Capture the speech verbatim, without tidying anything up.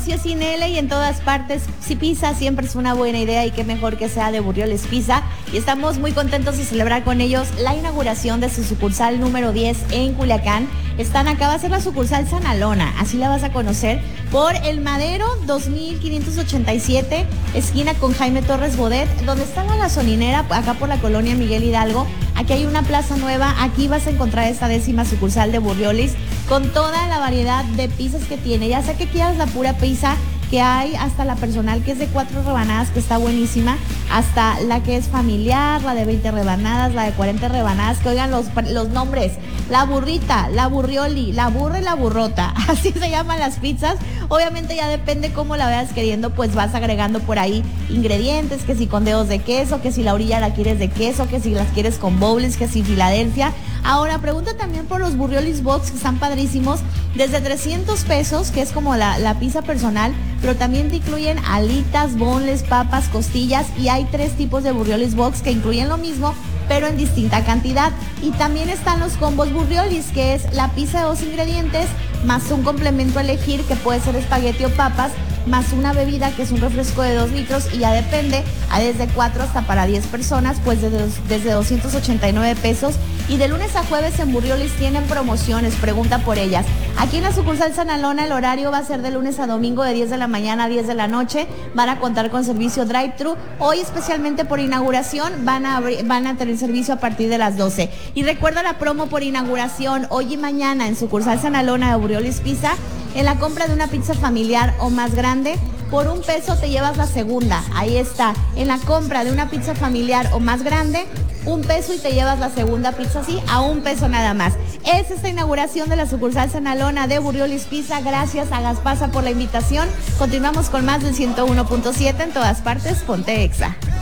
negocio sin L y en todas partes. Si pizza siempre es una buena idea y qué mejor que sea de Burrioles Pizza. Y estamos muy contentos de celebrar con ellos la inauguración de su sucursal número diez en Culiacán. Están acá, va a ser la sucursal Sanalona, así la vas a conocer, por El Madero dos mil quinientos ochenta y siete, esquina con Jaime Torres Bodet, donde está la gasolinera, acá por la colonia Miguel Hidalgo. Aquí hay una plaza nueva, aquí vas a encontrar esta décima sucursal de Burrioles con toda la variedad de pizzas que tiene. Ya sea que quieras la pura pizza, que hay hasta la personal que es de cuatro rebanadas, que está buenísima, hasta la que es familiar, la de veinte rebanadas, la de cuarenta rebanadas, que oigan los, los nombres, la burrita, la burrioli, la burra y la burrota, así se llaman las pizzas. Obviamente ya depende cómo la veas queriendo, pues vas agregando por ahí ingredientes, que si con dedos de queso, que si la orilla la quieres de queso, que si las quieres con bowls, que si Filadelfia. Ahora pregunta también por los Burriolis Box, que están padrísimos, desde trescientos pesos, que es como la, la pizza personal, pero también te incluyen alitas, boneless, papas, costillas, y hay tres tipos de Burriolis Box que incluyen lo mismo, pero en distinta cantidad. Y también están los combos Burriolis, que es la pizza de dos ingredientes, más un complemento a elegir, que puede ser espagueti o papas, más una bebida que es un refresco de dos litros, y ya depende, a desde cuatro hasta para diez personas, pues desde, desde doscientos ochenta y nueve pesos. Y de lunes a jueves en Burriolis tienen promociones, pregunta por ellas. Aquí en la sucursal Sanalona el horario va a ser de lunes a domingo de diez de la mañana a diez de la noche. Van a contar con servicio drive-thru. Hoy especialmente por inauguración van a, abrir, van a tener servicio a partir de las doce. Y recuerda la promo por inauguración hoy y mañana en sucursal Sanalona de Burriolis Pizza. En la compra de una pizza familiar o más grande, por un peso te llevas la segunda. Ahí está. En la compra de una pizza familiar o más grande, un peso y te llevas la segunda pizza así a un peso nada más. Es esta inauguración de la sucursal Sanalona de Burriolis Pizza. Gracias a Gaspasa por la invitación. Continuamos con más del ciento uno punto siete en todas partes. Ponte Exa.